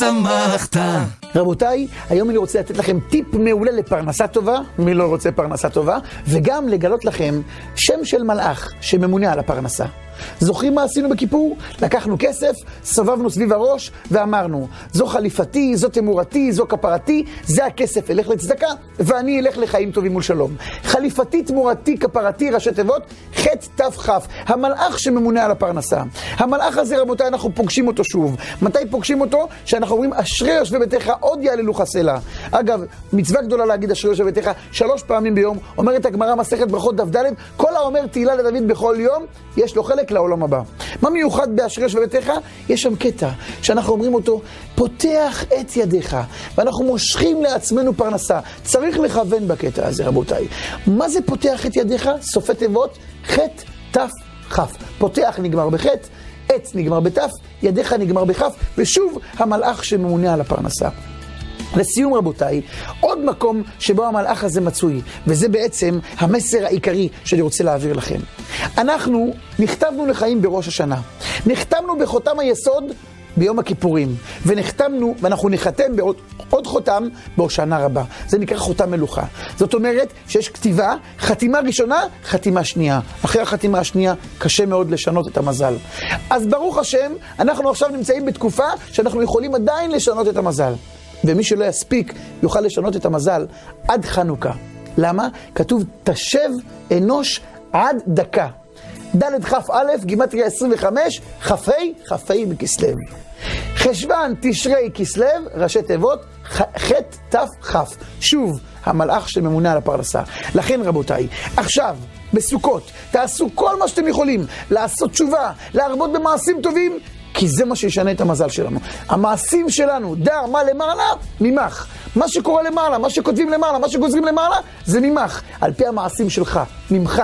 שמחת. רבותיי, היום אני רוצה לתת לכם טיפ מעולה לפרנסה טובה, מי לא רוצה פרנסה טובה, וגם לגלות לכם שם של מלאך שממונה על הפרנסה. זוכרים מה עשינו בכיפור? לקחנו כסף, סובבנו סביב הראש ואמרנו, זו חליפתי, זו תמורתי, זו כפרתי, זה הכסף ילך לצדקה ואני אלך לחיים טובים ולשלום. חליפתי, תמורתי, כפרתי, ראשי תיבות, ח' ת' כ', המלאך שממונה על הפרנסה. המלאך הזה, רבותיי, אנחנו פוגשים אותו שוב. מתי פוגשים אותו? שאנחנו אומרים, אשרי יושבי ביתך עוד יעללוך סלע. אגב, מצווה גדולה להגיד אשרי יושבי ביתך 3 פעמים ביום. אומרת הגמרא מסכת ברכות דף ד', כל האומר תהילה לדוד בכל יום, יש לו חלק לעולם הבא. מה מיוחד באשרי יושבי ביתך? יש שם קטע שאנחנו אומרים אותו, פותח את ידיך, ואנחנו מושכים לעצמנו פרנסה. צריך לכוון בקטע הזה, רבותיי. מה זה פותח את ידיך? סופי תיבות, ח' ת' כ'. פותח נגמר בח', עץ נגמר בת', ידיך נגמר בכ', ושוב המלאך שממונה על הפרנסה. לסיום רבותיי, עוד מקום שבו המלאך הזה מצוי, וזה בעצם המסר העיקרי שאני רוצה להעביר לכם. אנחנו נכתבנו לחיים בראש השנה, נחתמנו בחותם היסוד ביום הכיפורים, ואנחנו נחתם בעוד חותם בהושענא רבה. זה נקרא חותם מלוכה. זאת אומרת שיש כתיבה, חתימה ראשונה, חתימה שנייה. אחרי החתימה השנייה קשה מאוד לשנות את המזל. אז ברוך השם, אנחנו עכשיו נמצאים בתקופה שאנחנו יכולים עדיין לשנות את המזל. ומי שלא יספיק יוכל לשנות את המזל עד חנוכה. למה? כתוב תשב אנוש עד דקה. ד' כ' א', גימטריה 25, כ"ה בכסלו. חשוון, תשרי, כסלו, ראשי תיבות, ח' ת' כ'. שוב, המלאך שממונה על הפרנסה. לכן רבותיי, עכשיו, בסוכות, תעשו כל מה שאתם יכולים, לעשות תשובה, להרבות במעשים טובים, כי זה מה שישנה את המזל שלנו. המעשים שלנו, דע מה למעלה, ממך. מה שקורה למעלה, מה שכותבים למעלה, מה שגוזרים למעלה, זה ממך. על פי המעשים שלך, ממך.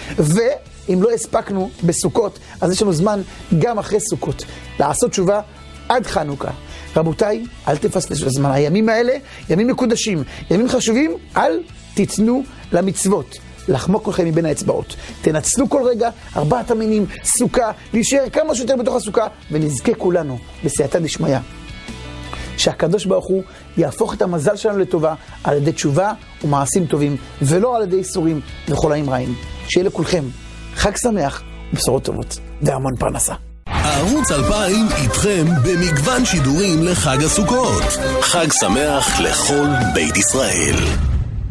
ואם לא הספקנו בסוכות, אז יש לנו זמן גם אחרי סוכות. לעשות תשובה עד חנוכה. רבותיי, אל תפספסו את הזמן. הימים האלה, ימים מקודשים, ימים חשובים, אל תיתנו למצוות. לחמוק כולכם מבין האצבעות. תנצלו כל רגע 4 המינים, סוכה, להישאר כמה שיותר בתוך הסוכה, ונזכה כולנו בסייעתא דשמיא. שהקדוש ברוך הוא יהפוך את המזל שלנו לטובה על ידי תשובה ומעשים טובים, ולא על ידי איסורים וחולאים רעים. שיהיה לכולכם חג שמח ובשורות טובות והמון פרנסה. ערוץ 2000 איתכם במגוון שידורים לחג הסוכות. חג שמח לכל בית ישראל.